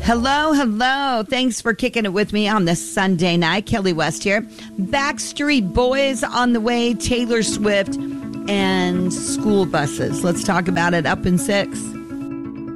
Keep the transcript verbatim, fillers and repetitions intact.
Hello, hello. Thanks for kicking it with me on this Sunday night. Kelly West here. Backstreet Boys on the way, Taylor Swift, and school buses. Let's talk about it up in six.